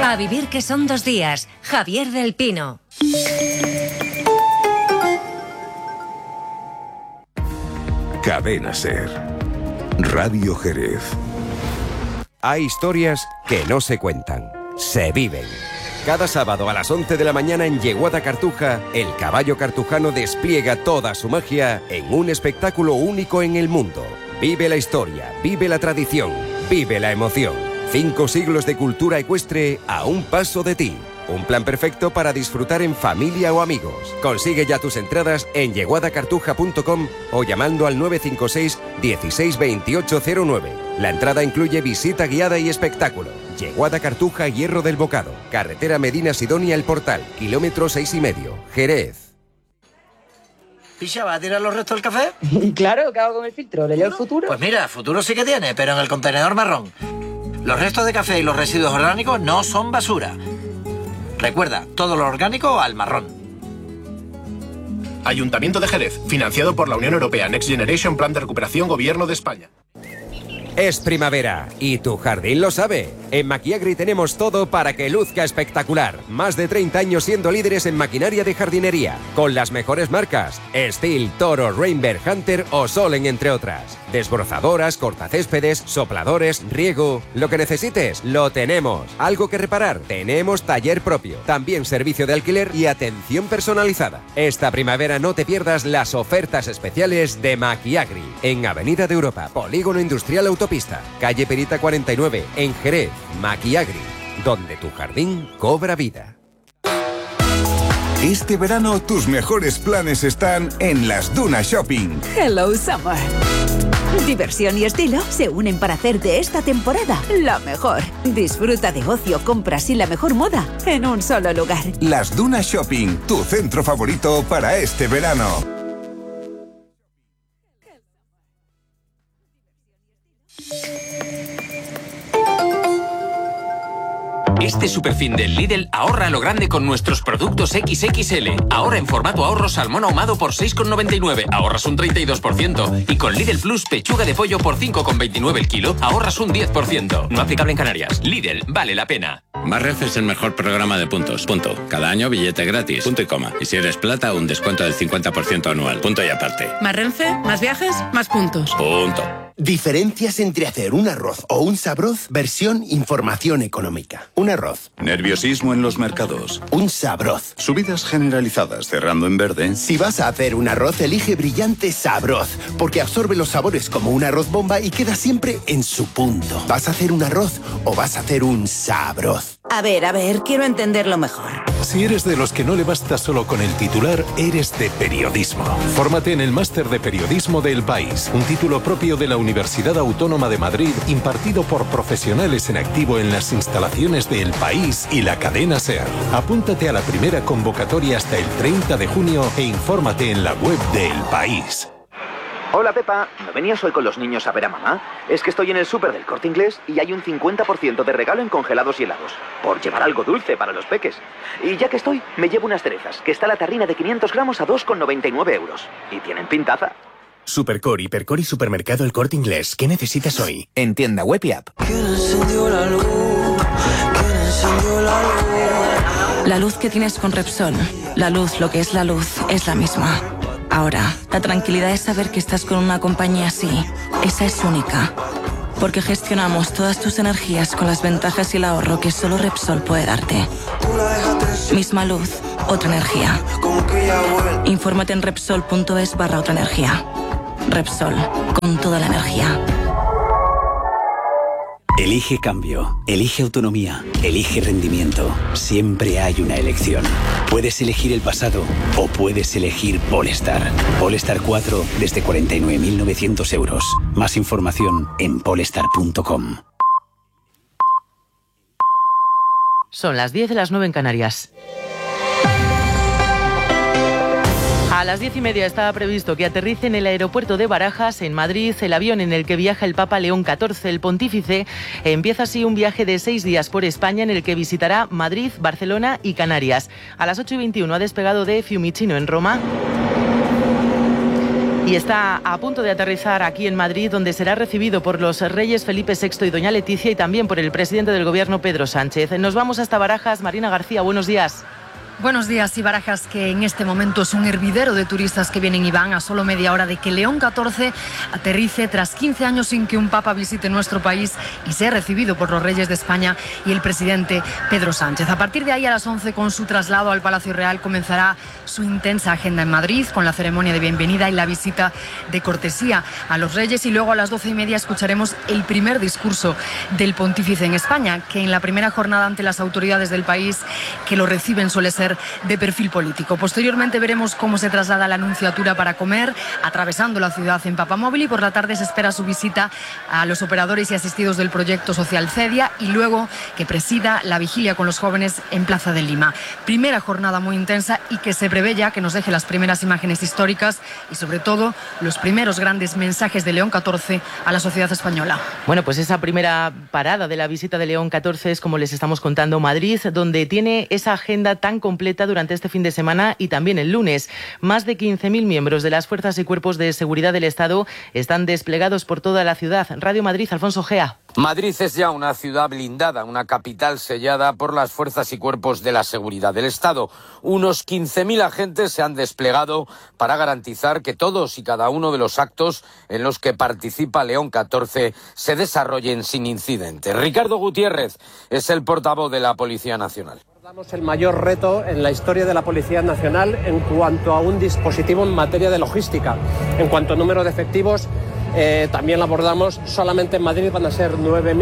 A vivir que son 2 días. Javier del Pino. Cadena Ser. Radio Jerez. Hay historias que no se cuentan, se viven. Cada sábado a las 11 de la mañana en Yeguada Cartuja, el caballo cartujano despliega toda su magia en un espectáculo único en el mundo. Vive la historia, vive la tradición, vive la emoción. 5 siglos de cultura ecuestre a un paso de ti. Un plan perfecto para disfrutar en familia o amigos. Consigue ya tus entradas en yeguadacartuja.com o llamando al 956 16 2809. La entrada incluye visita guiada y espectáculo. Yeguada Cartuja, Hierro del Bocado. Carretera Medina Sidonia El Portal, kilómetro 6,5. Jerez. Picha, ¿va a tirar los restos del café? Claro, ¿qué hago con el filtro? ¿Le llevo el futuro? Pues mira, futuro sí que tiene, pero en el contenedor marrón. Los restos de café y los residuos orgánicos no son basura. Recuerda, todo lo orgánico al marrón. Ayuntamiento de Jerez, financiado por la Unión Europea Next Generation Plan de Recuperación Gobierno de España. Es primavera y tu jardín lo sabe. En Maquiagri tenemos todo para que luzca espectacular. Más de 30 años siendo líderes en maquinaria de jardinería, con las mejores marcas: Steel, Toro, Rainberg, Hunter o Solen, entre otras. Desbrozadoras, cortacéspedes, sopladores, riego. Lo que necesites, lo tenemos. ¿Algo que reparar? Tenemos taller propio. También servicio de alquiler y atención personalizada. Esta primavera no te pierdas las ofertas especiales de Maquiagri. En Avenida de Europa, Polígono Industrial Autopista, calle Perita 49, en Jerez. Maquiagri, donde tu jardín cobra vida. Este verano tus mejores planes están en Las Dunas Shopping. Hello Summer. Diversión y estilo se unen para hacer de esta temporada la mejor. Disfruta de ocio, compras y la mejor moda en un solo lugar. Las Dunas Shopping, tu centro favorito para este verano. Este superfin del Lidl ahorra a lo grande con nuestros productos XXL. Ahora en formato ahorro salmón ahumado por 6,99, ahorras un 32%. Y con Lidl Plus pechuga de pollo por 5,29 el kilo, ahorras un 10%. No aplicable en Canarias. Lidl, vale la pena. Más Renfe es el mejor programa de puntos. Punto. Cada año billete gratis. Punto y coma. Y si eres plata, un descuento del 50% anual. Punto y aparte. Más Renfe, más viajes, más puntos. Punto. Diferencias entre hacer un arroz o un sabroz, versión información económica. Un arroz. Nerviosismo en los mercados. Un sabroz. Subidas generalizadas cerrando en verde. Si vas a hacer un arroz, elige Brillante Sabroz, porque absorbe los sabores como un arroz bomba y queda siempre en su punto. ¿Vas a hacer un arroz o vas a hacer un sabroz? A ver, quiero entenderlo mejor. Si eres de los que no le basta solo con el titular, eres de periodismo. Fórmate en el Máster de Periodismo de El País, un título propio de la Universidad Autónoma de Madrid, impartido por profesionales en activo en las instalaciones de El País y la cadena SER. Apúntate a la primera convocatoria hasta el 30 de junio e infórmate en la web de El País. Hola Pepa, ¿no venías hoy con los niños a ver a mamá? Es que estoy en el súper del Corte Inglés y hay un 50% de regalo en congelados y helados, por llevar algo dulce para los peques. Y ya que estoy, me llevo unas cerezas, que está la tarrina de 500 gramos a 2,99 euros. Y tienen pintaza. Supercore, Hipercore y Supermercado El Corte Inglés. ¿Qué necesitas hoy? En tienda web y app. La luz que tienes con Repsol, la luz, lo que es la misma. Ahora, la tranquilidad de saber que estás con una compañía así, esa es única. Porque gestionamos todas tus energías con las ventajas y el ahorro que solo Repsol puede darte. Misma luz, otra energía. Infórmate en Repsol.es/otra energía. Repsol, con toda la energía. Elige cambio, elige autonomía, elige rendimiento. Siempre hay una elección. Puedes elegir el pasado o puedes elegir Polestar. Polestar 4 desde 49.900 euros. Más información en polestar.com. Son las 10 de las 9 en Canarias. A las 10:30 estaba previsto que aterrice en el aeropuerto de Barajas, en Madrid, el avión en el que viaja el Papa León XIV. El pontífice empieza así un viaje de 6 días por España en el que visitará Madrid, Barcelona y Canarias. A las 8:21 ha despegado de Fiumicino, en Roma. Y está a punto de aterrizar aquí en Madrid, donde será recibido por los reyes Felipe VI y doña Leticia y también por el presidente del Gobierno, Pedro Sánchez. Nos vamos hasta Barajas. Marina García, buenos días. Buenos días. Y Barajas, que en este momento es un hervidero de turistas que vienen y van a solo media hora de que León XIV aterrice tras 15 años sin que un papa visite nuestro país y sea recibido por los reyes de España y el presidente Pedro Sánchez. A partir de ahí, a las 11, con su traslado al Palacio Real, comenzará su intensa agenda en Madrid, con la ceremonia de bienvenida y la visita de cortesía a los reyes. Y luego a las 12:30 escucharemos el primer discurso del pontífice en España, que en la primera jornada ante las autoridades del país que lo reciben suele ser de perfil político. Posteriormente veremos cómo se traslada la Nunciatura para comer, atravesando la ciudad en papamóvil, y por la tarde se espera su visita a los operadores y asistidos del proyecto social CEDIA, y luego que presida la vigilia con los jóvenes en Plaza de Lima. Primera jornada muy intensa y que se prevé ya que nos deje las primeras imágenes históricas y sobre todo los primeros grandes mensajes de León XIV a la sociedad española. Bueno, pues esa primera parada de la visita de León XIV es, como les estamos contando, Madrid, donde tiene esa agenda tan completa durante este fin de semana y también el lunes. Más de 15.000 miembros de las fuerzas y cuerpos de seguridad del Estado están desplegados por toda la ciudad. Radio Madrid, Alfonso Gea. Madrid es ya una ciudad blindada, una capital sellada por las fuerzas y cuerpos de la seguridad del Estado. Unos 15.000 agentes se han desplegado para garantizar que todos y cada uno de los actos en los que participa León XIV se desarrollen sin incidentes. Ricardo Gutiérrez es el portavoz de la Policía Nacional. Abordamos el mayor reto en la historia de la Policía Nacional en cuanto a un dispositivo en materia de logística. En cuanto a número de efectivos, también lo abordamos. Solamente en Madrid van a ser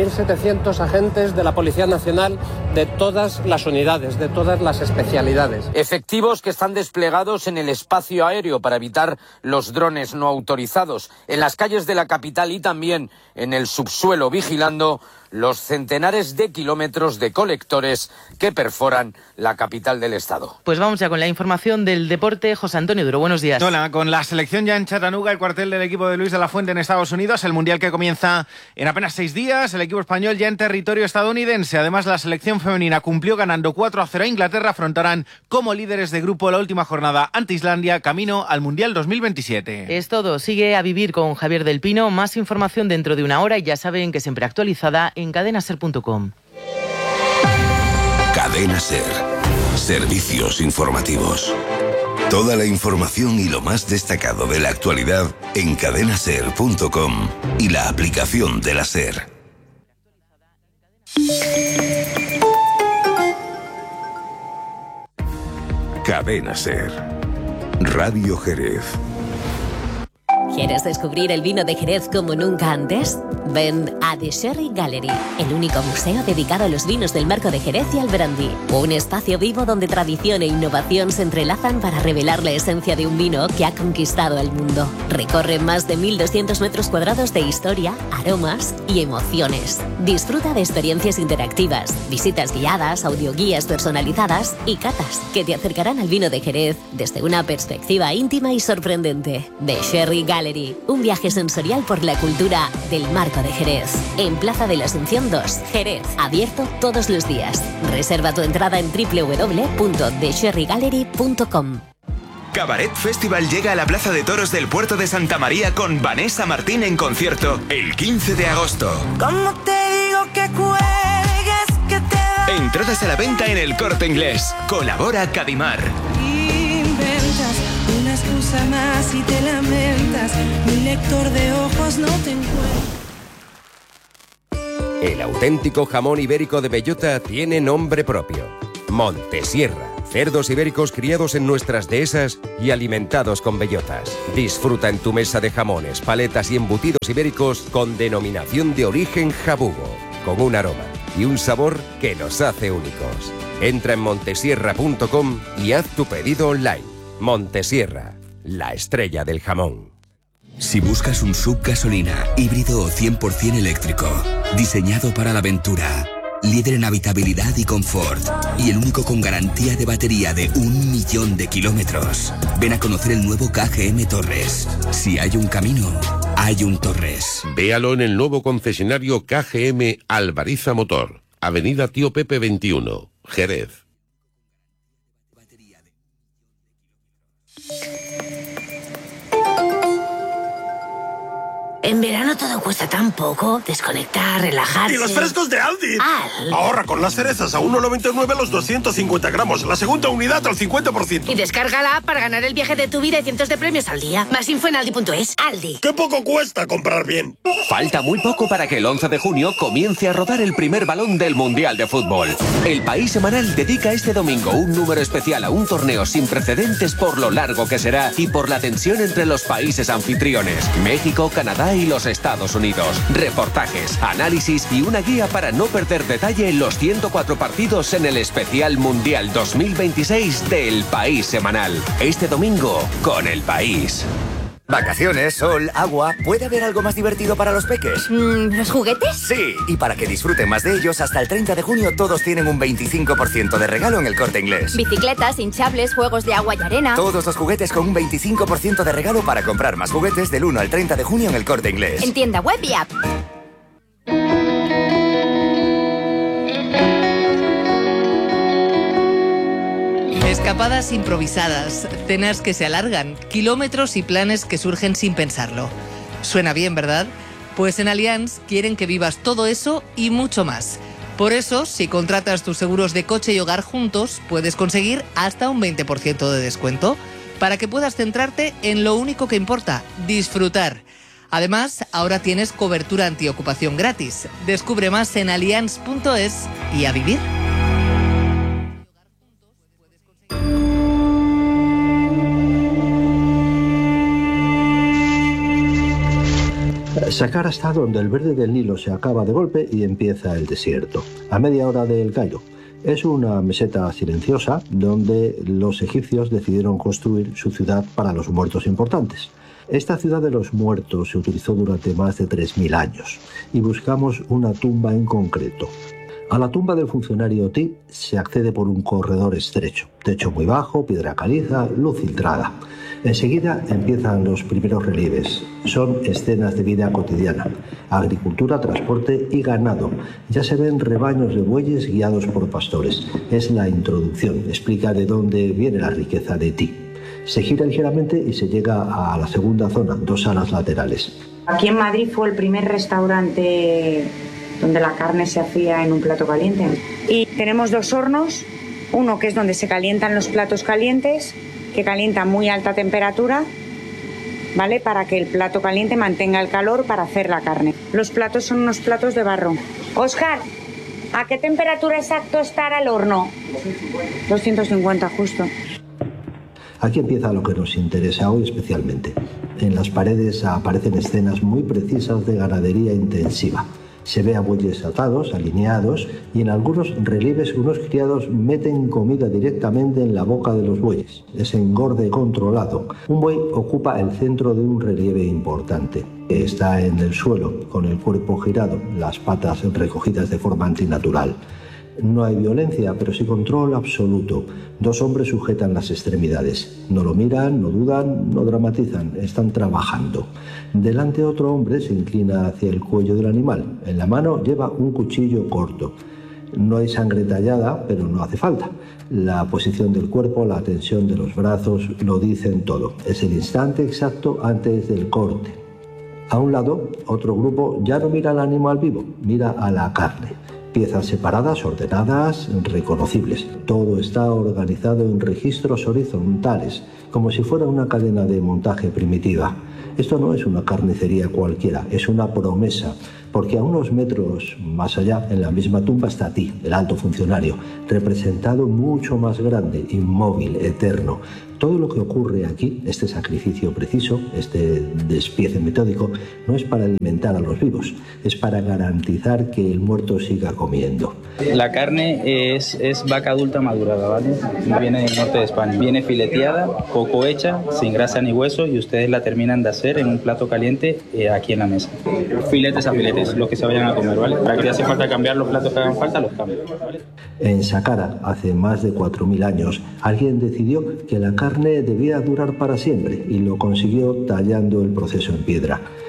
9.700 agentes de la Policía Nacional de todas las unidades, de todas las especialidades. Efectivos que están desplegados en el espacio aéreo para evitar los drones no autorizados, en las calles de la capital y también en el subsuelo, vigilando los centenares de kilómetros de colectores que perforan la capital del Estado. Pues vamos ya con la información del deporte. José Antonio Duro, buenos días. Hola, con la selección ya en Chattanooga, el cuartel del equipo de Luis de la Fuente en Estados Unidos, el Mundial que comienza en apenas 6 días, el equipo español ya en territorio estadounidense. Además, la selección femenina cumplió ganando 4-0 a Inglaterra. Afrontarán como líderes de grupo la última jornada ante Islandia, camino al Mundial 2027. Es todo. Sigue a vivir con Javier del Pino. Más información dentro de una hora y ya saben que siempre actualizada en cadenaser.com. Cadena Ser. Servicios informativos. Toda la información y lo más destacado de la actualidad en cadenaser.com y la aplicación de la Ser. Cadena Ser. Radio Jerez. ¿Quieres descubrir el vino de Jerez como nunca antes? Ven a The Sherry Gallery, el único museo dedicado a los vinos del Marco de Jerez y al brandy. Un espacio vivo donde tradición e innovación se entrelazan para revelar la esencia de un vino que ha conquistado el mundo. Recorre más de 1.200 metros cuadrados de historia, aromas y emociones. Disfruta de experiencias interactivas, visitas guiadas, audioguías personalizadas y catas que te acercarán al vino de Jerez desde una perspectiva íntima y sorprendente. The Sherry Gallery, un viaje sensorial por la cultura del Marco de Jerez. En Plaza de la Asunción 2, Jerez. Abierto todos los días. Reserva tu entrada en www.thesherrygallery.com. Cabaret Festival llega a la Plaza de Toros del Puerto de Santa María con Vanessa Martín en concierto el 15 de agosto. ¿Cómo te digo que cuelgues, que te da? Entradas a la venta en El Corte Inglés. Colabora Cadimar. Inventas una excusa más y te lamentas. Mi lector de ojos no te encuentra. El auténtico jamón ibérico de bellota tiene nombre propio. Montesierra. Cerdos ibéricos criados en nuestras dehesas y alimentados con bellotas. Disfruta en tu mesa de jamones, paletas y embutidos ibéricos con denominación de origen jabugo, con un aroma y un sabor que los hace únicos. Entra en montesierra.com y haz tu pedido online. Montesierra, la estrella del jamón. Si buscas un SUV gasolina, híbrido o 100% eléctrico, diseñado para la aventura, líder en habitabilidad y confort, y el único con garantía de batería de 1.000.000 de kilómetros, ven a conocer el nuevo KGM Torres. Si hay un camino, hay un Torres. Véalo en el nuevo concesionario KGM Alvariza Motor, Avenida Tío Pepe 21, Jerez. En verano todo cuesta tan poco. Desconectar, relajarse. ¡Y los frescos de Aldi! Ahorra con las cerezas a 1,99 los 250 gramos. La segunda unidad al 50%. Y descarga la app para ganar el viaje de tu vida y cientos de premios al día. Más info en aldi.es. Aldi. ¡Qué poco cuesta comprar bien! Falta muy poco para que el 11 de junio comience a rodar el primer balón del Mundial de Fútbol. El País Semanal dedica este domingo un número especial a un torneo sin precedentes por lo largo que será y por la tensión entre los países anfitriones, México, Canadá y los Estados Unidos. Reportajes, análisis y una guía para no perder detalle en los 104 partidos en el especial Mundial 2026 del País Semanal. Este domingo con El País. Vacaciones, sol, agua. ¿Puede haber algo más divertido para los peques? ¿Los juguetes? Sí, y para que disfruten más de ellos, hasta el 30 de junio todos tienen un 25% de regalo en El Corte Inglés. Bicicletas, hinchables, juegos de agua y arena. Todos los juguetes con un 25% de regalo para comprar más juguetes del 1 al 30 de junio en El Corte Inglés. En tienda web y app. Escapadas improvisadas, cenas que se alargan, kilómetros y planes que surgen sin pensarlo. Suena bien, ¿verdad? Pues en Allianz quieren que vivas todo eso y mucho más. Por eso, si contratas tus seguros de coche y hogar juntos, puedes conseguir hasta un 20% de descuento para que puedas centrarte en lo único que importa, disfrutar. Además, ahora tienes cobertura antiocupación gratis. Descubre más en allianz.es y a vivir. Saqqara está donde el verde del Nilo se acaba de golpe y empieza el desierto, a media hora del Cairo. Es una meseta silenciosa donde los egipcios decidieron construir su ciudad para los muertos importantes. Esta ciudad de los muertos se utilizó durante más de 3.000 años y buscamos una tumba en concreto. A la tumba del funcionario Ti se accede por un corredor estrecho, techo muy bajo, piedra caliza, luz filtrada. Enseguida empiezan los primeros relieves. Son escenas de vida cotidiana, agricultura, transporte y ganado. Ya se ven rebaños de bueyes guiados por pastores. Es la introducción, explica de dónde viene la riqueza de Ti. Se gira ligeramente y se llega a la segunda zona, 2 salas laterales. Aquí en Madrid fue el primer restaurante donde la carne se hacía en un plato caliente. Y tenemos 2 hornos, uno que es donde se calientan los platos calientes, que calienta a muy alta temperatura, ¿vale? Para que el plato caliente mantenga el calor para hacer la carne. Los platos son unos platos de barro. Óscar, ¿a qué temperatura exacto estará el horno? 250 justo. Aquí empieza lo que nos interesa hoy especialmente. En las paredes aparecen escenas muy precisas de ganadería intensiva. Se ve a bueyes atados, alineados, y en algunos relieves unos criados meten comida directamente en la boca de los bueyes. Es engorde controlado. Un buey ocupa el centro de un relieve importante. Está en el suelo, con el cuerpo girado, las patas recogidas de forma antinatural. No hay violencia, pero sí control absoluto. 2 hombres sujetan las extremidades. No lo miran, no dudan, no dramatizan, están trabajando. Delante otro hombre se inclina hacia el cuello del animal. En la mano lleva un cuchillo corto. No hay sangre tallada, pero no hace falta. La posición del cuerpo, la tensión de los brazos, lo dicen todo. Es el instante exacto antes del corte. A un lado, otro grupo ya no mira al animal vivo, mira a la carne. Piezas separadas, ordenadas, reconocibles. Todo está organizado en registros horizontales, como si fuera una cadena de montaje primitiva. Esto no es una carnicería cualquiera, es una promesa, porque a unos metros más allá, en la misma tumba, está Ti, el alto funcionario, representado mucho más grande, inmóvil, eterno. Todo lo que ocurre aquí, este sacrificio preciso, este despiece metódico, no es para alimentar a los vivos, es para garantizar que el muerto siga comiendo. La carne es vaca adulta madurada, ¿vale? Viene del norte de España. Viene fileteada, poco hecha, sin grasa ni hueso, y ustedes la terminan de hacer en un plato caliente aquí en la mesa. Filetes a filetes, los que se vayan a comer, ¿vale? Para que hace falta cambiar los platos que hagan falta, los cambio, ¿vale? En Saqqara, hace más de 4.000 años, alguien decidió que la carne debía durar para siempre y lo consiguió tallando el proceso en piedra.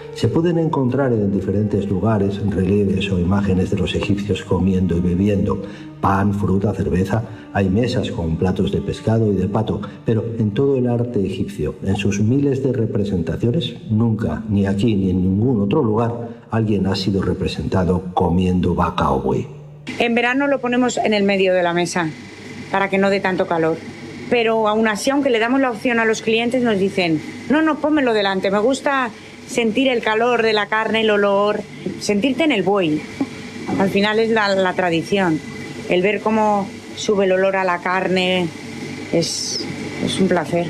Se pueden encontrar en diferentes lugares relieves o imágenes de los egipcios comiendo y bebiendo pan, fruta, cerveza. Hay mesas con platos de pescado y de pato, pero en todo el arte egipcio, en sus miles de representaciones, nunca, ni aquí ni en ningún otro lugar, alguien ha sido representado comiendo vaca o buey. En verano lo ponemos en el medio de la mesa para que no dé tanto calor. Pero aún así, aunque le damos la opción a los clientes, nos dicen, no, pónmelo delante, me gusta sentir el calor de la carne, el olor, sentirte en el buey. Al final es la tradición. El ver cómo sube el olor a la carne es un placer.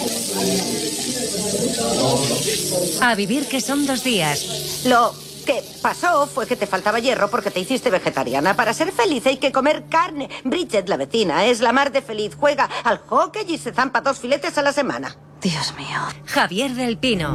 A vivir, que son 2 días. Lo que pasó fue que te faltaba hierro porque te hiciste vegetariana. Para ser feliz hay que comer carne. Bridget, la vecina, es la mar de feliz. Juega al hockey y se zampa 2 filetes a la semana. Dios mío. Javier del Pino.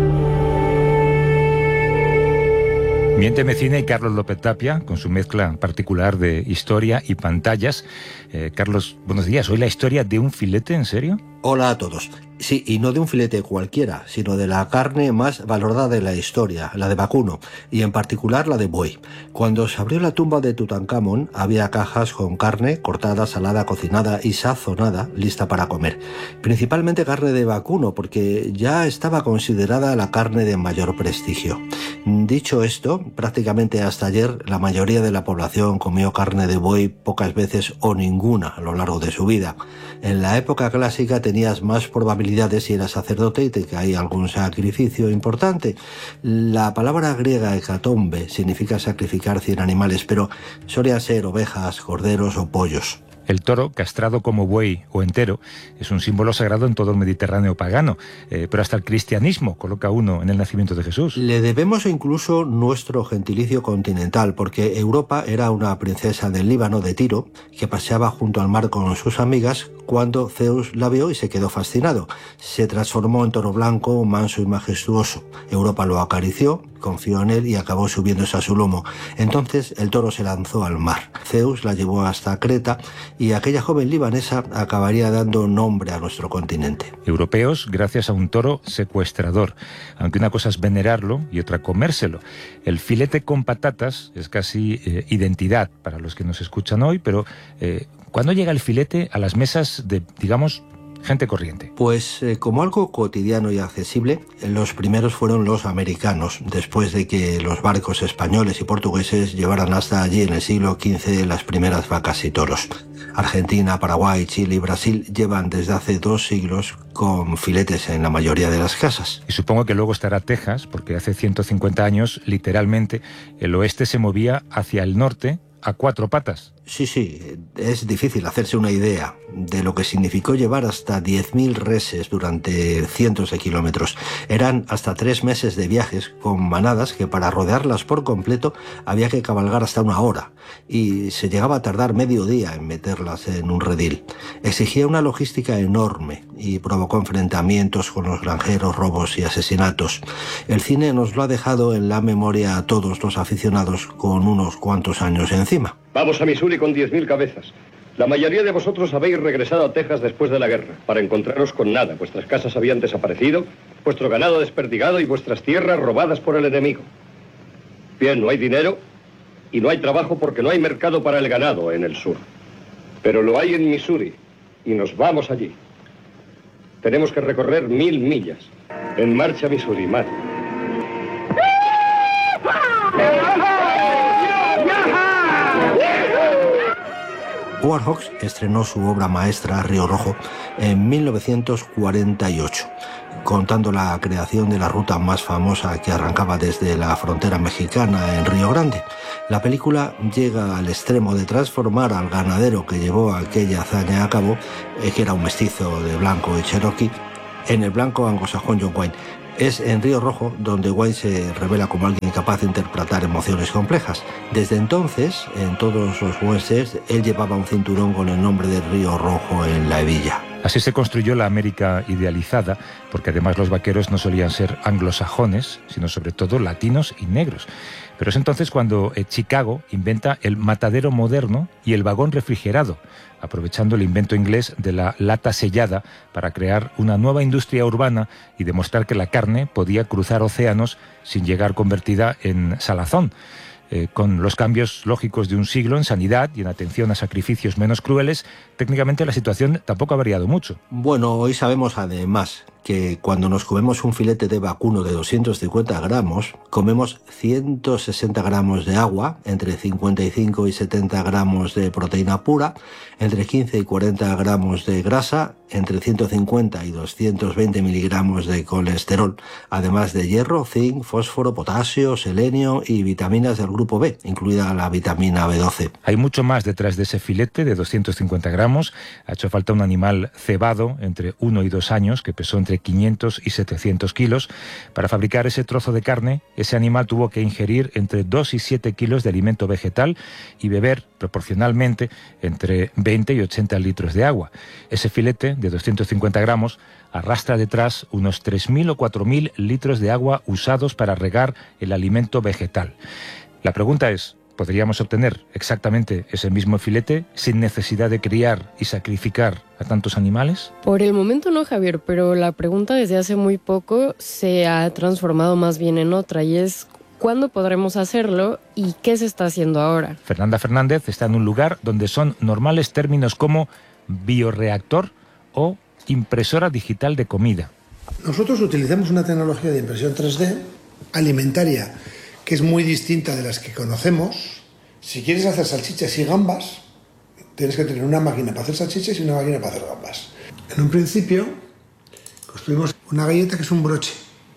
Miénteme Cine y Carlos López Tapia, con su mezcla particular de historia y pantallas. Carlos, buenos días. ¿Hoy la historia de un filete, en serio? Hola a todos. Sí, y no de un filete cualquiera, sino de la carne más valorada de la historia, la de vacuno, y en particular la de buey. Cuando se abrió la tumba de Tutankamón, había cajas con carne cortada, salada, cocinada y sazonada, lista para comer. Principalmente carne de vacuno, porque ya estaba considerada la carne de mayor prestigio. Dicho esto, prácticamente hasta ayer la mayoría de la población comió carne de buey pocas veces o ninguna a lo largo de su vida. En la época clásica tenías más probabilidades si eras sacerdote y te caía algún sacrificio importante. La palabra griega hecatombe significa sacrificar 100 animales, pero solían ser ovejas, corderos o pollos. El toro, castrado como buey o entero, es un símbolo sagrado en todo el Mediterráneo pagano, pero hasta el cristianismo coloca uno en el nacimiento de Jesús. Le debemos incluso nuestro gentilicio continental, porque Europa era una princesa del Líbano, de Tiro, que paseaba junto al mar con sus amigas cuando Zeus la vio y se quedó fascinado. Se transformó en toro blanco, manso y majestuoso. Europa lo acarició, confió en él y acabó subiéndose a su lomo. Entonces el toro se lanzó al mar. Zeus la llevó hasta Creta y aquella joven libanesa acabaría dando nombre a nuestro continente. Europeos gracias a un toro secuestrador, aunque una cosa es venerarlo y otra comérselo. El filete con patatas es casi identidad para los que nos escuchan hoy, pero ¿cuándo llega el filete a las mesas de, digamos, gente corriente? Pues como algo cotidiano y accesible, los primeros fueron los americanos, después de que los barcos españoles y portugueses llevaran hasta allí en el siglo XV las primeras vacas y toros. Argentina, Paraguay, Chile y Brasil llevan desde hace 2 siglos con filetes en la mayoría de las casas. Y supongo que luego estará Texas, porque hace 150 años, literalmente, el oeste se movía hacia el norte a 4 patas. Sí, es difícil hacerse una idea de lo que significó llevar hasta 10.000 reses durante cientos de kilómetros. Eran hasta 3 meses de viajes con manadas que para rodearlas por completo había que cabalgar hasta 1 hora y se llegaba a tardar medio día en meterlas en un redil. Exigía una logística enorme y provocó enfrentamientos con los granjeros, robos y asesinatos. El cine nos lo ha dejado en la memoria a todos los aficionados con unos cuantos años encima. Vamos a Missouri con 10.000 cabezas. La mayoría de vosotros habéis regresado a Texas después de la guerra, para encontraros con nada. Vuestras casas habían desaparecido, vuestro ganado desperdigado y vuestras tierras robadas por el enemigo. Bien, no hay dinero y no hay trabajo porque no hay mercado para el ganado en el sur. Pero lo hay en Missouri y nos vamos allí. Tenemos que recorrer 1.000 millas. En marcha, Missouri, Matt. Howard Hawks estrenó su obra maestra, Río Rojo, en 1948, contando la creación de la ruta más famosa que arrancaba desde la frontera mexicana en Río Grande. La película llega al extremo de transformar al ganadero que llevó aquella hazaña a cabo, que era un mestizo de blanco y cherokee, en el blanco anglosajón John Wayne. Es en Río Rojo donde Wayne se revela como alguien capaz de interpretar emociones complejas. Desde entonces, en todos los westerns, él llevaba un cinturón con el nombre de Río Rojo en la hebilla. Así se construyó la América idealizada, porque además los vaqueros no solían ser anglosajones, sino sobre todo latinos y negros. Pero es entonces cuando Chicago inventa el matadero moderno y el vagón refrigerado, aprovechando el invento inglés de la lata sellada para crear una nueva industria urbana y demostrar que la carne podía cruzar océanos sin llegar convertida en salazón. Con los cambios lógicos de un siglo en sanidad y en atención a sacrificios menos crueles, técnicamente la situación tampoco ha variado mucho. Bueno, hoy sabemos además que cuando nos comemos un filete de vacuno de 250 gramos, comemos 160 gramos de agua, entre 55 y 70 gramos de proteína pura, entre 15 y 40 gramos de grasa, entre 150 y 220 miligramos de colesterol, además de hierro, zinc, fósforo, potasio, selenio y vitaminas del grupo B, incluida la vitamina B12. Hay mucho más detrás de ese filete de 250 gramos. Ha hecho falta un animal cebado entre 1 y 2 años, que pesó entre 500 y 700 kilos. Para fabricar ese trozo de carne, ese animal tuvo que ingerir entre 2 y 7 kilos de alimento vegetal y beber proporcionalmente entre 20 y 80 litros de agua. Ese filete de 250 gramos arrastra detrás unos 3.000 o 4.000 litros de agua usados para regar el alimento vegetal. La pregunta es, ¿podríamos obtener exactamente ese mismo filete sin necesidad de criar y sacrificar a tantos animales? Por el momento no, Javier, pero la pregunta desde hace muy poco se ha transformado más bien en otra, y es ¿cuándo podremos hacerlo y qué se está haciendo ahora? Fernanda Fernández está en un lugar donde son normales términos como bioreactor o impresora digital de comida. Nosotros utilizamos una tecnología de impresión 3D alimentaria que es muy distinta de las que conocemos. Si quieres hacer salchichas y gambas, tienes que tener una máquina para hacer salchichas y una máquina para hacer gambas. En un principio, construimos una galleta que es un broche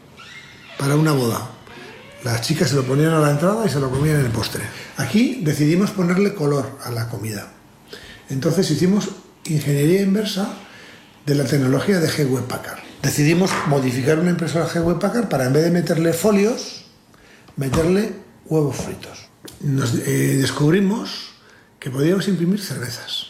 para una boda. Las chicas se lo ponían a la entrada y se lo comían en el postre. Aquí decidimos ponerle color a la comida. Entonces hicimos ingeniería inversa de la tecnología de Hewlett Packard. Decidimos modificar una impresora Hewlett Packard para, en vez de meterle folios, meterle huevos fritos. Descubrimos que podíamos imprimir cervezas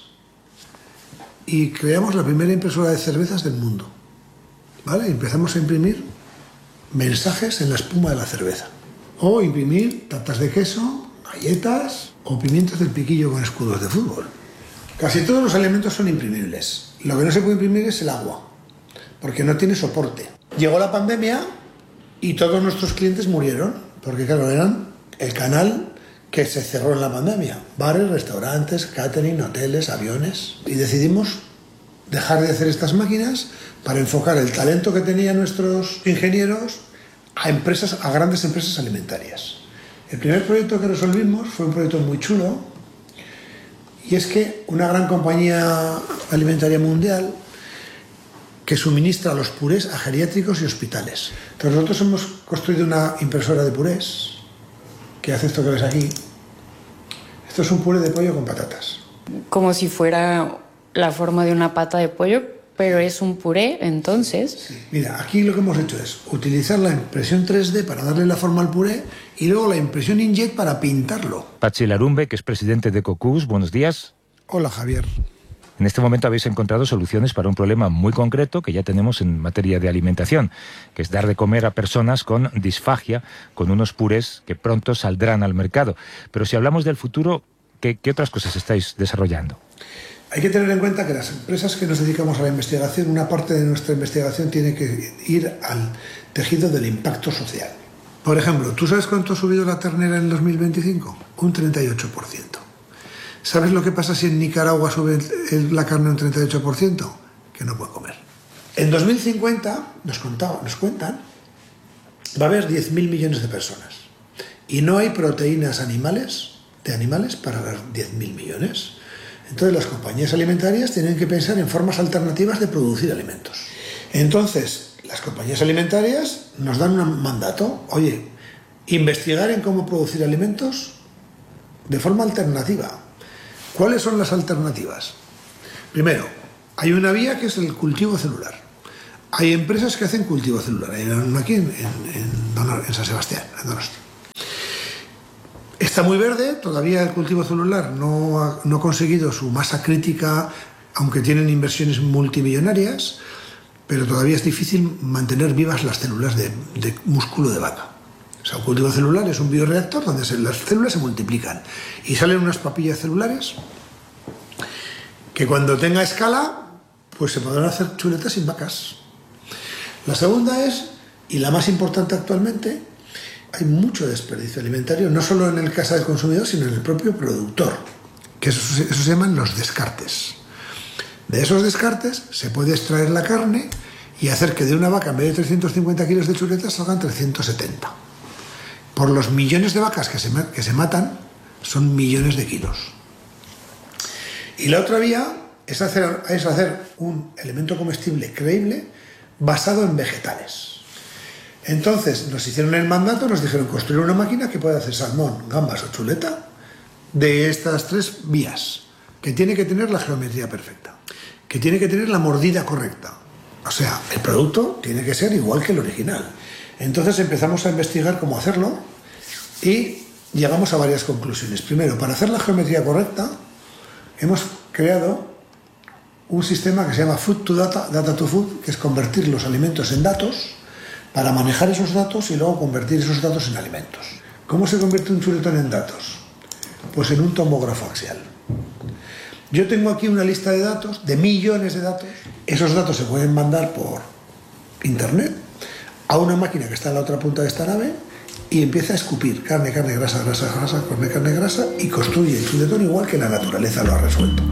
y creamos la primera impresora de cervezas del mundo, ¿vale? Empezamos a imprimir mensajes en la espuma de la cerveza, o imprimir tartas de queso, galletas o pimientos del piquillo con escudos de fútbol. Casi todos los alimentos son imprimibles. Lo que no se puede imprimir es el agua, porque no tiene soporte. Llegó la pandemia y todos nuestros clientes murieron, porque claro, eran el canal que se cerró en la pandemia. Bares, restaurantes, catering, hoteles, aviones. Y decidimos dejar de hacer estas máquinas para enfocar el talento que tenían nuestros ingenieros a grandes empresas alimentarias. El primer proyecto que resolvimos fue un proyecto muy chulo, y es que una gran compañía alimentaria mundial que suministra los purés a geriátricos y hospitales. Entonces nosotros hemos construido una impresora de purés que hace esto que ves aquí. Esto es un puré de pollo con patatas. Como si fuera la forma de una pata de pollo, pero es un puré, entonces. Sí. Mira, aquí lo que hemos hecho es utilizar la impresión 3D para darle la forma al puré y luego la impresión inkjet para pintarlo. Patxi Larumbe, que es presidente de Cocus, buenos días. Hola, Javier. En este momento habéis encontrado soluciones para un problema muy concreto que ya tenemos en materia de alimentación, que es dar de comer a personas con disfagia, con unos purés que pronto saldrán al mercado. Pero si hablamos del futuro, ¿qué otras cosas estáis desarrollando? Hay que tener en cuenta que las empresas que nos dedicamos a la investigación, una parte de nuestra investigación tiene que ir al tejido del impacto social. Por ejemplo, ¿tú sabes cuánto ha subido la ternera en 2025? Un 38%. ¿Sabes lo que pasa si en Nicaragua sube la carne un 38%? Que no puede comer. En 2050, nos cuentan, va a haber 10.000 millones de personas. Y no hay proteínas de animales para las 10.000 millones. Entonces las compañías alimentarias tienen que pensar en formas alternativas de producir alimentos. Entonces, las compañías alimentarias nos dan un mandato. Oye, investigar en cómo producir alimentos de forma alternativa. ¿Cuáles son las alternativas? Primero, hay una vía que es el cultivo celular. Hay empresas que hacen cultivo celular. Hay una aquí en San Sebastián, en Donosti. Está muy verde, todavía el cultivo celular no ha conseguido su masa crítica aunque tienen inversiones multimillonarias, pero todavía es difícil mantener vivas las células de músculo de vaca. O sea, un cultivo celular es un bioreactor donde las células se multiplican y salen unas papillas celulares que cuando tenga escala, pues se podrán hacer chuletas sin vacas. La segunda es, y la más importante actualmente, hay mucho desperdicio alimentario, no solo en el casa del consumidor, sino en el propio productor, que eso se llaman los descartes. De esos descartes se puede extraer la carne y hacer que de una vaca, en vez de 350 kilos de chuletas, salgan 370. Por los millones de vacas que se matan, son millones de kilos. Y la otra vía es hacer un elemento comestible creíble basado en vegetales. Entonces nos hicieron el mandato, nos dijeron construir una máquina que pueda hacer salmón, gambas o chuleta de estas 3 vías, que tiene que tener la geometría perfecta, que tiene que tener la mordida correcta. O sea, el producto tiene que ser igual que el original. Entonces empezamos a investigar cómo hacerlo y llegamos a varias conclusiones. Primero, para hacer la geometría correcta, hemos creado un sistema que se llama Food to Data, Data to Food, que es convertir los alimentos en datos para manejar esos datos y luego convertir esos datos en alimentos. ¿Cómo se convierte un chuletón en datos? Pues en un tomógrafo axial. Yo tengo aquí una lista de datos, de millones de datos. Esos datos se pueden mandar por internet a una máquina que está en la otra punta de esta nave y empieza a escupir carne, grasa, carne, grasa y construye el chuletón igual que la naturaleza lo ha resuelto.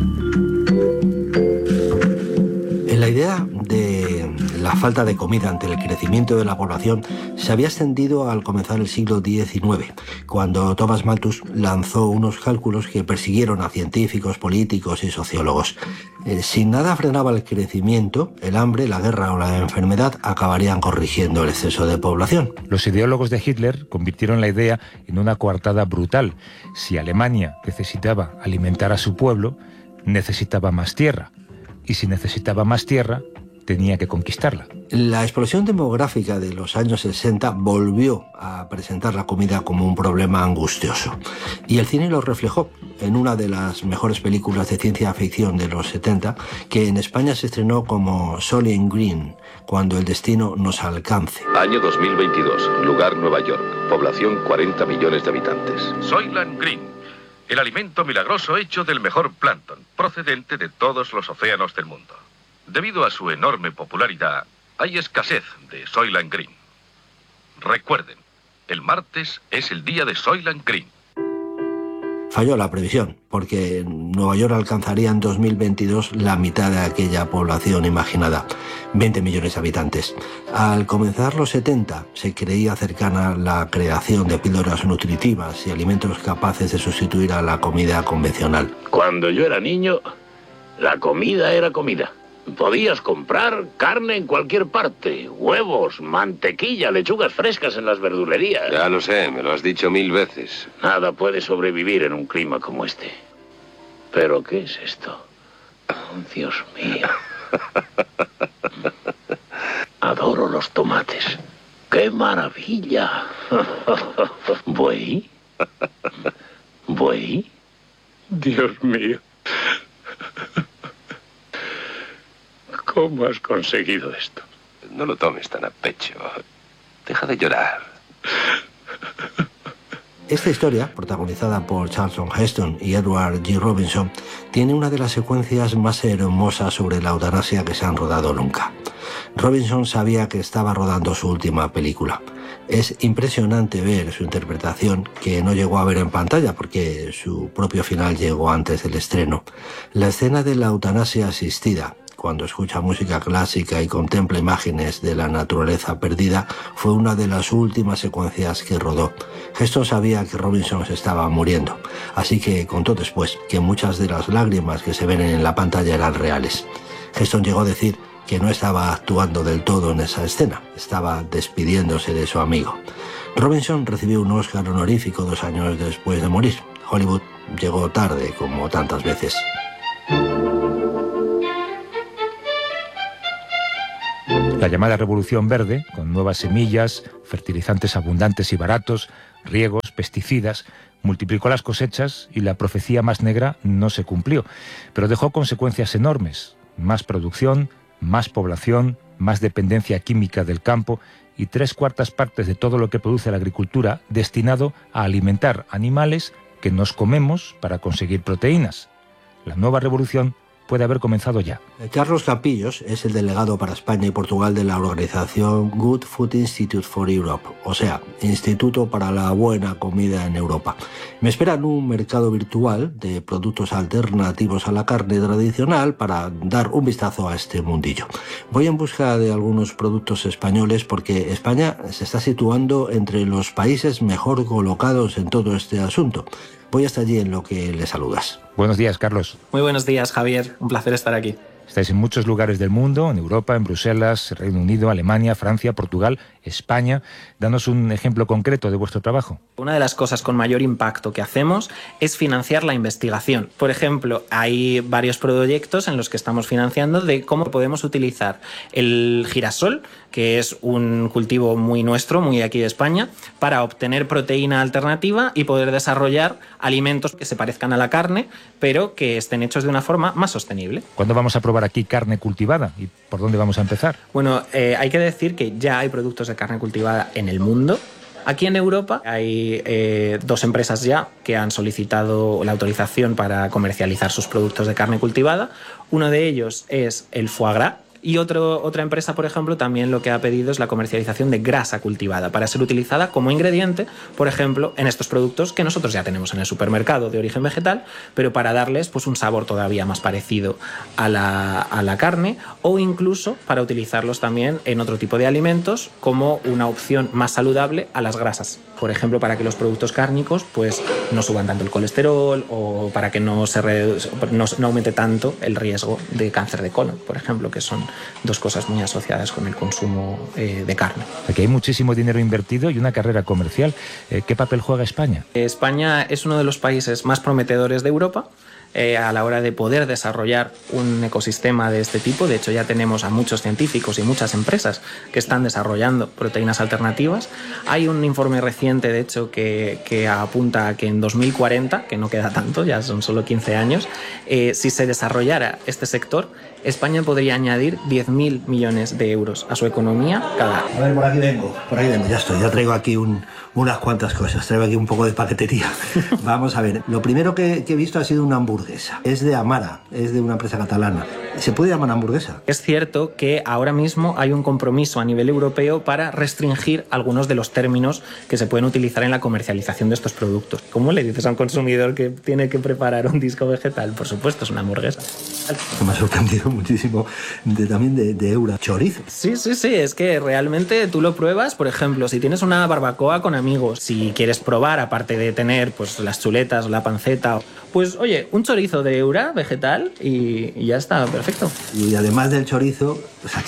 La idea de la falta de comida ante el crecimiento de la población se había extendido al comenzar el siglo XIX, cuando Thomas Malthus lanzó unos cálculos que persiguieron a científicos, políticos y sociólogos. Si nada frenaba el crecimiento, el hambre, la guerra o la enfermedad acabarían corrigiendo el exceso de población. Los ideólogos de Hitler convirtieron la idea en una coartada brutal. Si Alemania necesitaba alimentar a su pueblo, necesitaba más tierra. Y si necesitaba más tierra, tenía que conquistarla. La explosión demográfica de los años 60 volvió a presentar la comida como un problema angustioso. Y el cine lo reflejó en una de las mejores películas de ciencia ficción de los 70, que en España se estrenó como Soylent Green, cuando el destino nos alcance. Año 2022, lugar Nueva York, población 40 millones de habitantes. Soylent Green. El alimento milagroso hecho del mejor plancton, procedente de todos los océanos del mundo. Debido a su enorme popularidad, hay escasez de Soylent Green. Recuerden, el martes es el día de Soylent Green. Falló la previsión, porque Nueva York alcanzaría en 2022 la mitad de aquella población imaginada, 20 millones de habitantes. Al comenzar los 70 se creía cercana la creación de píldoras nutritivas y alimentos capaces de sustituir a la comida convencional. Cuando yo era niño, la comida era comida. Podías comprar carne en cualquier parte, huevos, mantequilla, lechugas frescas en las verdulerías. Ya lo sé, me lo has dicho 1000 veces. Nada puede sobrevivir en un clima como este. ¿Pero qué es esto? Oh, Dios mío. Adoro los tomates. ¡Qué maravilla! ¿Buey? ¿Buey? Dios mío. ¿Cómo has conseguido esto? No lo tomes tan a pecho. Deja de llorar. Esta historia, protagonizada por Charlton Heston y Edward G. Robinson, tiene una de las secuencias más hermosas sobre la eutanasia que se han rodado nunca. Robinson sabía que estaba rodando su última película. Es impresionante ver su interpretación, que no llegó a ver en pantalla porque su propio final llegó antes del estreno. La escena de la eutanasia asistida, cuando escucha música clásica y contempla imágenes de la naturaleza perdida, fue una de las últimas secuencias que rodó. Heston sabía que Robinson se estaba muriendo, así que contó después que muchas de las lágrimas que se ven en la pantalla eran reales. Heston llegó a decir que no estaba actuando del todo en esa escena, estaba despidiéndose de su amigo. Robinson recibió un Oscar honorífico 2 años después de morir. Hollywood llegó tarde, como tantas veces. La llamada Revolución Verde, con nuevas semillas, fertilizantes abundantes y baratos, riegos, pesticidas, multiplicó las cosechas y la profecía más negra no se cumplió, pero dejó consecuencias enormes: más producción, más población, más dependencia química del campo y 3/4 partes de todo lo que produce la agricultura destinado a alimentar animales que nos comemos para conseguir proteínas. La nueva revolución puede haber comenzado ya. Carlos Campillos es el delegado para España y Portugal de la organización Good Food Institute for Europe, o sea, Instituto para la Buena Comida en Europa. Me espera en un mercado virtual de productos alternativos a la carne tradicional para dar un vistazo a este mundillo. Voy en busca de algunos productos españoles porque España se está situando entre los países mejor colocados en todo este asunto. Voy hasta allí en lo que le saludas. Buenos días, Carlos. Muy buenos días, Javier. Un placer estar aquí. Estáis en muchos lugares del mundo, en Europa, en Bruselas, Reino Unido, Alemania, Francia, Portugal, España. Danos un ejemplo concreto de vuestro trabajo. Una de las cosas con mayor impacto que hacemos es financiar la investigación. Por ejemplo, hay varios proyectos en los que estamos financiando de cómo podemos utilizar el girasol, que es un cultivo muy nuestro, muy aquí de España, para obtener proteína alternativa y poder desarrollar alimentos que se parezcan a la carne, pero que estén hechos de una forma más sostenible. ¿Cuándo vamos a probar aquí carne cultivada? ¿Y por dónde vamos a empezar? Bueno, hay que decir que ya hay productos de carne cultivada en el mundo. Aquí en Europa hay 2 empresas ya que han solicitado la autorización para comercializar sus productos de carne cultivada. Uno de ellos es el foie gras. Y otra empresa, por ejemplo, también lo que ha pedido es la comercialización de grasa cultivada para ser utilizada como ingrediente, por ejemplo, en estos productos que nosotros ya tenemos en el supermercado de origen vegetal, pero para darles pues un sabor todavía más parecido a la carne, o incluso para utilizarlos también en otro tipo de alimentos como una opción más saludable a las grasas. Por ejemplo, para que los productos cárnicos pues no suban tanto el colesterol, o para que no aumente tanto el riesgo de cáncer de colon, por ejemplo, que son 2 cosas muy asociadas con el consumo de carne. Aquí hay muchísimo dinero invertido y una carrera comercial. ¿Qué papel juega España? España es uno de los países más prometedores de Europa a la hora de poder desarrollar un ecosistema de este tipo. De hecho, ya tenemos a muchos científicos y muchas empresas que están desarrollando proteínas alternativas. Hay un informe reciente, de hecho, que apunta a que en 2040, que no queda tanto, ya son solo 15 años, si se desarrollara este sector, España podría añadir 10.000 millones de euros a su economía cada año. A ver, por aquí vengo, ya estoy, ya traigo aquí unas cuantas cosas, traigo aquí un poco de paquetería. Vamos a ver, lo primero que he visto ha sido una hamburguesa, es de Amara, es de una empresa catalana. ¿Se puede llamar hamburguesa? Es cierto que ahora mismo hay un compromiso a nivel europeo para restringir algunos de los términos que se pueden utilizar en la comercialización de estos productos. ¿Cómo le dices a un consumidor que tiene que preparar un disco vegetal? Por supuesto, es una hamburguesa. Me ha sorprendido muchísimo también de Eura. Chorizo. Sí, es que realmente tú lo pruebas. Por ejemplo, si tienes una barbacoa con amigos, si quieres probar, aparte de tener pues las chuletas o la panceta, pues oye, un chorizo de Eura vegetal y ya está, perfecto. Y además del chorizo,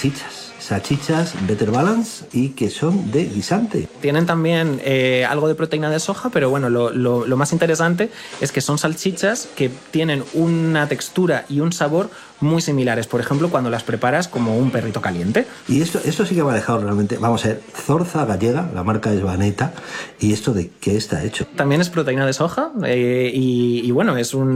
salchichas Better Balance y que son de guisante. Tienen también algo de proteína de soja, pero bueno, lo más interesante es que son salchichas que tienen una textura y un sabor muy similares, por ejemplo, cuando las preparas como un perrito caliente. Y esto sí que me ha dejado realmente, vamos a ver, Zorza gallega, la marca es Vaneta, ¿y esto de qué está hecho? También es proteína de soja y bueno,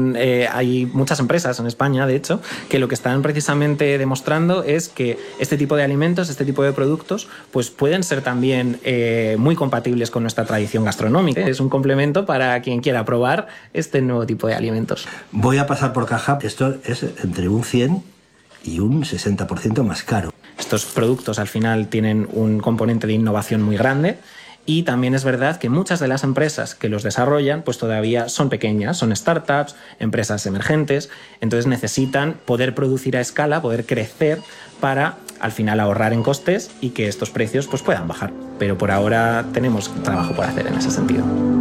hay muchas empresas en España, de hecho, que lo que están precisamente demostrando es que este tipo de alimentos, este tipo de productos, pues pueden ser también muy compatibles con nuestra tradición gastronómica. Es un complemento para quien quiera probar este nuevo tipo de alimentos. Voy a pasar por caja, esto es entre un 100 y un 60% más caro. Estos productos al final tienen un componente de innovación muy grande y también es verdad que muchas de las empresas que los desarrollan pues todavía son pequeñas, son startups, empresas emergentes, entonces necesitan poder producir a escala, poder crecer para al final ahorrar en costes y que estos precios pues puedan bajar. Pero por ahora tenemos trabajo por hacer en ese sentido.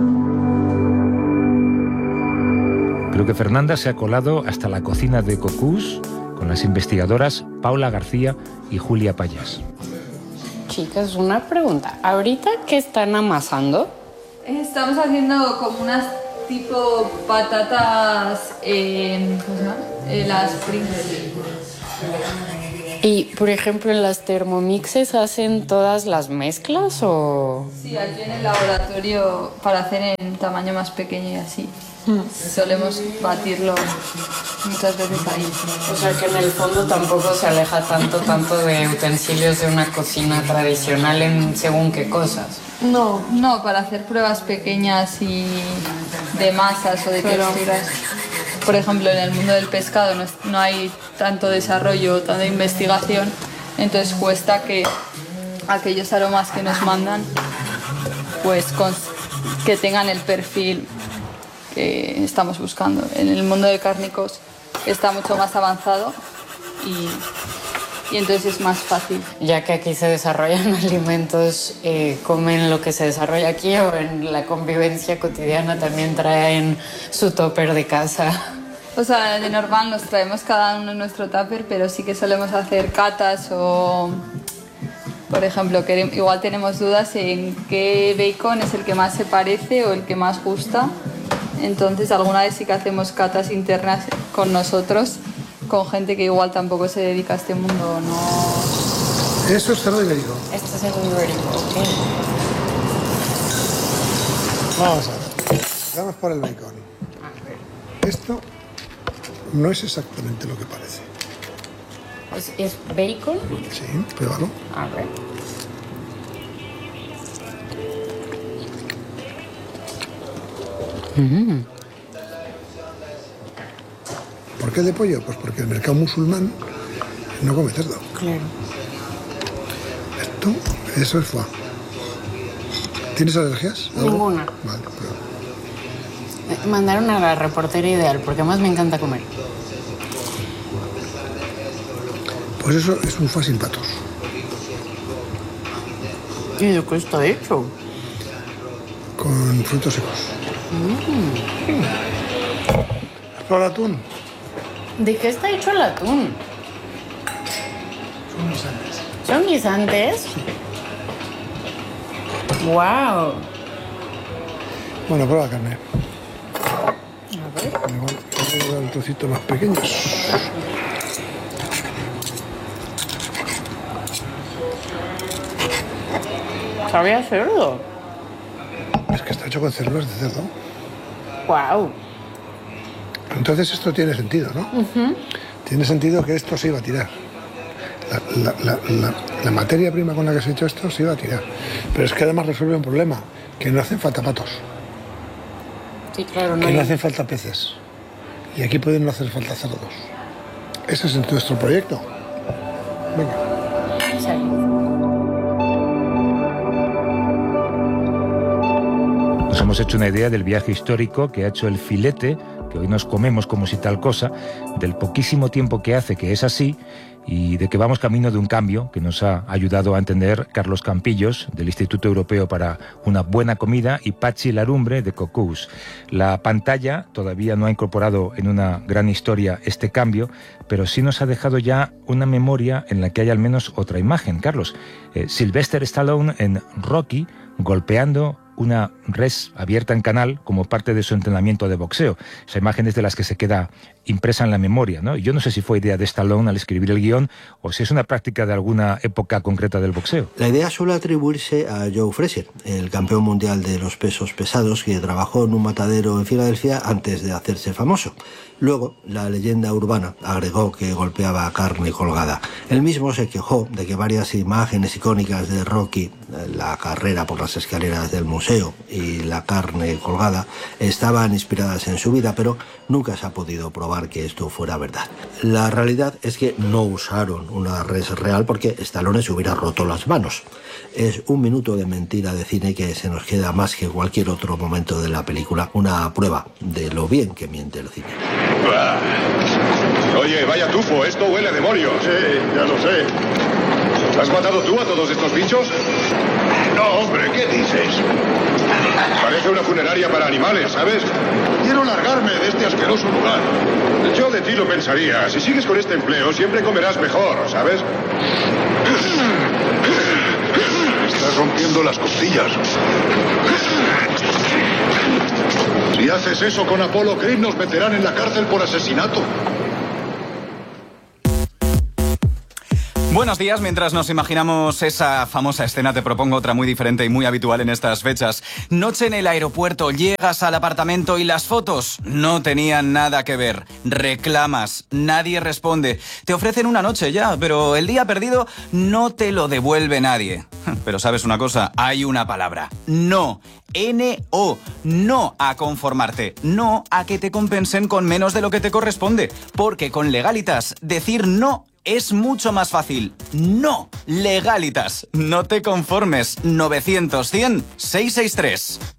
Creo que Fernanda se ha colado hasta la cocina de Cocús con las investigadoras Paula García y Julia Payas. Chicas, una pregunta. ¿Ahorita qué están amasando? Estamos haciendo como unas tipo patatas, ¿cómo se llama? Las Pringles. Y, por ejemplo, en las Thermomixes hacen todas las mezclas o... Sí, aquí en el laboratorio para hacer en tamaño más pequeño y así. Solemos batirlo muchas veces ahí. O sea que en el fondo tampoco se aleja tanto de utensilios de una cocina tradicional en según qué cosas. No, para hacer pruebas pequeñas y de masas o de texturas. Por ejemplo, en el mundo del pescado no hay tanto desarrollo, tanta investigación, entonces cuesta que aquellos aromas que nos mandan pues que tengan el perfil que estamos buscando. En el mundo de cárnicos está mucho más avanzado y entonces es más fácil. Ya que aquí se desarrollan alimentos, ¿comen lo que se desarrolla aquí o en la convivencia cotidiana también traen su tupper de casa? O sea, de normal nos traemos cada uno nuestro tupper, pero sí que solemos hacer catas o... Por ejemplo, igual tenemos dudas en qué bacon es el que más se parece o el que más gusta. Entonces, alguna vez sí que hacemos catas internas con nosotros, con gente que igual tampoco se dedica a este mundo, ¿no? Eso es cerdo ibérico. Esto es cerdo ibérico, ok. Vamos a ver. Vamos por el bacon. Esto no es exactamente lo que parece. ¿Es bacon? Sí, pruébalo. A ver. ¿Por qué el de pollo? Pues porque el mercado musulmán no come cerdo. Claro. Eso es foie. ¿Tienes alergias? Ninguna. Vale, pero... Mandaron a la reportera ideal, porque más me encanta comer. Pues eso es un foie sin patos. ¿Y de qué está hecho? Con frutos secos. ¿Has probado el atún? ¿De qué está hecho el atún? Son guisantes. ¿Son guisantes? Sí. ¡Wow! Bueno, prueba la carne. A ver. Igual voy a dar un trocito más pequeño. ¿Sabía cerdo? Es que está hecho con células de cerdo. ¡Wow! Entonces esto tiene sentido, ¿no? Tiene sentido que esto se iba a tirar. La materia prima con la que se ha hecho esto se iba a tirar. Pero es que además resuelve un problema, que no hacen falta patos. Sí, claro, que no hacen falta peces. Y aquí pueden no hacer falta cerdos. Ese es nuestro proyecto. Venga. Nos hemos hecho una idea del viaje histórico que ha hecho el filete, que hoy nos comemos como si tal cosa, del poquísimo tiempo que hace que es así y de que vamos camino de un cambio que nos ha ayudado a entender Carlos Campillos, del Instituto Europeo para una Buena Comida, y Patxi Larumbre, de Cocous. La pantalla todavía no ha incorporado en una gran historia este cambio, pero sí nos ha dejado ya una memoria en la que hay al menos otra imagen. Carlos, Sylvester Stallone en Rocky golpeando una res abierta en canal como parte de su entrenamiento de boxeo. Esa imagen es de las que se queda impresa en la memoria, ¿no? Yo no sé si fue idea de Stallone al escribir el guión o si es una práctica de alguna época concreta del boxeo. La idea suele atribuirse a Joe Frazier, el campeón mundial de los pesos pesados que trabajó en un matadero en Filadelfia antes de hacerse famoso. Luego, la leyenda urbana agregó que golpeaba carne colgada. Él mismo se quejó de que varias imágenes icónicas de Rocky, la carrera por las escaleras del museo y la carne colgada, estaban inspiradas en su vida, pero nunca se ha podido probar que esto fuera verdad. La realidad es que no usaron una res real porque Stallone se hubiera roto las manos. Es un minuto de mentira de cine que se nos queda más que cualquier otro momento de la película, una prueba de lo bien que miente el cine. Oye, vaya tufo, esto huele a demonio. Sí, ya lo sé. ¿Has matado tú a todos estos bichos? No, hombre, ¿qué dices? Parece una funeraria para animales, ¿sabes? Quiero largarme de este asqueroso lugar. Yo de ti lo pensaría. Si sigues con este empleo, siempre comerás mejor, ¿sabes? Estás rompiendo las costillas. Si haces eso con Apollo Creed, nos meterán en la cárcel por asesinato. Buenos días, mientras nos imaginamos esa famosa escena, te propongo otra muy diferente y muy habitual en estas fechas. Noche en el aeropuerto, llegas al apartamento y las fotos no tenían nada que ver. Reclamas, nadie responde. Te ofrecen una noche ya, pero el día perdido no te lo devuelve nadie. Pero ¿sabes una cosa? Hay una palabra. No. N-O. No a conformarte. No a que te compensen con menos de lo que te corresponde. Porque con Legalitas, decir no es mucho más fácil. No. Legalitas. No te conformes. 900 100 663.